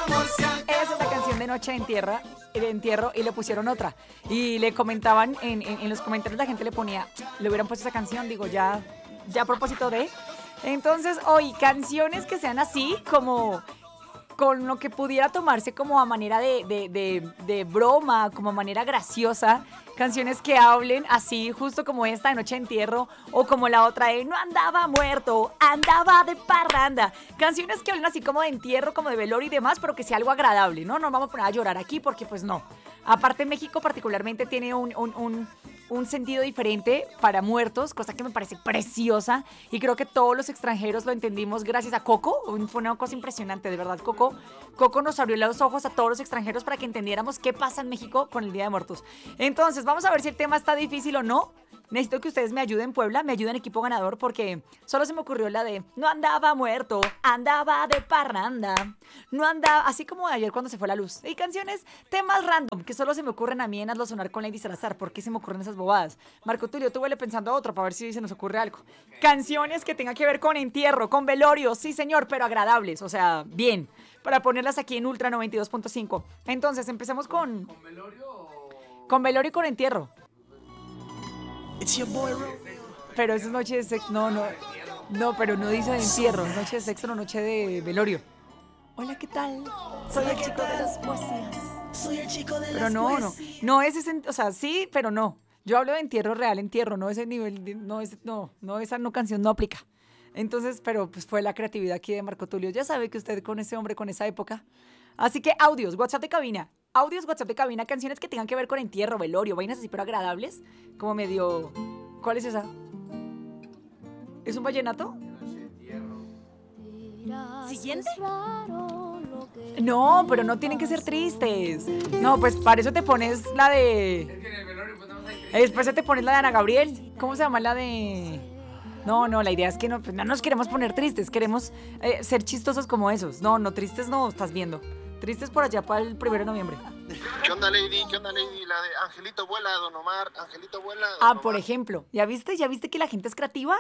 Esa es la canción de Noche de Entierro y le pusieron otra. Y le comentaban en los comentarios, la gente le ponía, le hubieran puesto esa canción, digo, ya a propósito de. Entonces, hoy, canciones que sean así, como con lo que pudiera tomarse como a manera de broma, como a manera graciosa. Canciones que hablen así, justo como esta de Noche de Entierro, o como la otra de No andaba muerto, andaba de parranda. Canciones que hablen así como de entierro, como de velorio y demás, pero que sea algo agradable, ¿no? No nos vamos a poner a llorar aquí porque pues no. Aparte, México particularmente tiene un sentido diferente para muertos, cosa que me parece preciosa, y creo que todos los extranjeros lo entendimos gracias a Coco. Fue una cosa impresionante, de verdad. Coco nos abrió los ojos a todos los extranjeros para que entendiéramos qué pasa en México con el Día de Muertos. Entonces, vamos a ver si el tema está difícil o no. Necesito que ustedes me ayuden, Puebla, me ayuden, equipo ganador, porque solo se me ocurrió la de no andaba muerto, andaba de parranda, no andaba, así como ayer cuando se fue la luz. Y canciones, temas random, que solo se me ocurren a mí en Hazlo Sonar con Lady Salazar. ¿Por qué se me ocurren esas bobadas? Marco Tulio, tú vele pensando a otro para ver si se nos ocurre algo. Canciones que tengan que ver con entierro, con velorio, sí señor, pero agradables, o sea, bien, para ponerlas aquí en Ultra 92.5. Entonces, empecemos con... ¿Con velorio o...? Con velorio y con entierro. Pero eso es noche de sexo. No, pero no dice de entierro. Es noche de sexo, no noche de velorio. Hola, ¿qué tal? Soy el chico de las poesías. Soy el chico de las poesías. Pero no es ese, o sea, sí, pero no. Yo hablo de entierro real, entierro, no ese nivel, esa canción no aplica. Entonces, pero pues fue la creatividad aquí de Marco Tulio. Ya sabe que usted con ese hombre, con esa época. Así que audios, WhatsApp de cabina. Canciones que tengan que ver con entierro, velorio, vainas así pero agradables. Como medio... ¿Cuál es esa? ¿Es un vallenato? ¿Siguiente? No, pero no tienen que ser tristes. No, pues para eso te pones la de... Es que en el velorio pues no hay tristes. Después te pones la de Ana Gabriel. ¿Cómo se llama la de...? No, la idea es que no nos queremos poner tristes. Queremos ser chistosos como esos. No, tristes no, estás viendo. Tristes por allá para el 1 de noviembre. ¿Qué onda, Lady? La de Angelito vuela, Don Omar. Angelito vuela, Don Omar. Por ejemplo. ¿Ya viste que la gente es creativa?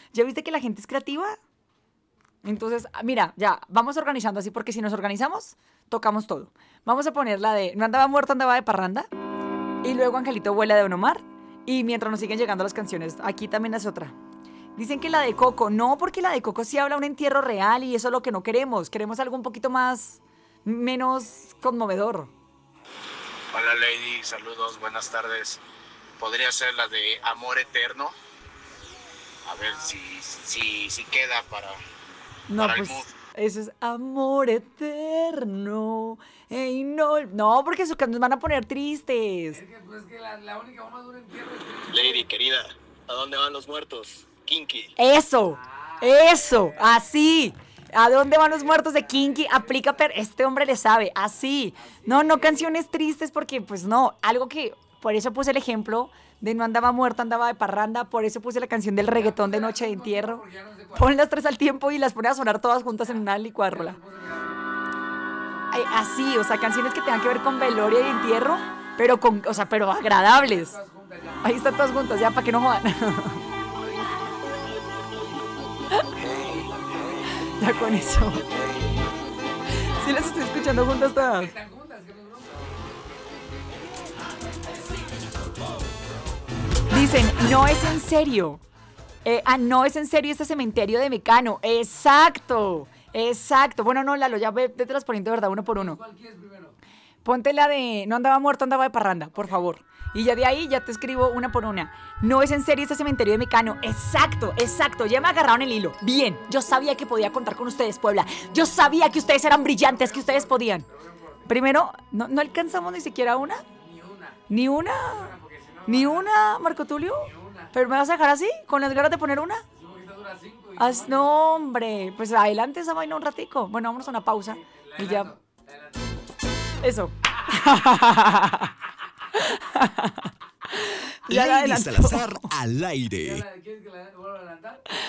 Entonces, mira, ya, vamos organizando así, porque si nos organizamos, tocamos todo. Vamos a poner la de No andaba muerto, andaba de parranda. Y luego Angelito vuela de Don Omar. Y mientras nos siguen llegando las canciones, aquí también es otra. Dicen que la de Coco, no, porque la de Coco sí habla un entierro real y eso es lo que no queremos. Queremos algo un poquito menos conmovedor. Hola, Lady, saludos, buenas tardes. ¿Podría ser la de Amor Eterno? A ver si queda para pues el mood. eso es Amor Eterno. Ey, no, porque eso que nos van a poner tristes. Es que la única forma de un entierro es triste. Lady, querida, ¿a dónde van los muertos? Kinky. Eso, así. ¿A dónde van los muertos de Kinky? Aplica, este hombre le sabe, así. No, canciones tristes porque, pues no, algo que, por eso puse el ejemplo de No andaba muerto, andaba de parranda, por eso puse la canción del reggaetón de Noche de Entierro. Pon las 3 al tiempo y las pone a sonar todas juntas en una licuadora. Así, o sea, canciones que tengan que ver con velorio y entierro, pero agradables. Ahí están todas juntas, ya, para que no jodan. Ya con eso. Sí las estoy escuchando juntas todas. Dicen, no es en serio. No es en serio este cementerio de Mecano. Exacto. Bueno, no, Lalo, ya vete las poniendo de verdad uno por uno. ¿Cuál quieres primero? Ponte la de No andaba muerto, andaba de parranda, por favor. Y ya de ahí ya te escribo una por una. No es en serio este cementerio de Mecano. Exacto. Ya me agarraron el hilo. Bien, yo sabía que podía contar con ustedes, Puebla. Yo sabía que ustedes eran brillantes, que ustedes podían. Primero, ¿no alcanzamos ni siquiera una? ¿Ni una? ¿Ni una, Marco Tulio? ¿Pero me vas a dejar así? ¿Con las ganas de poner una? No, hombre. Pues adelante esa vaina un ratico. Bueno, vámonos a una pausa. Y ya... Eso. Lady Salazar al aire. ¿Quieres que la vuelva a adelantar?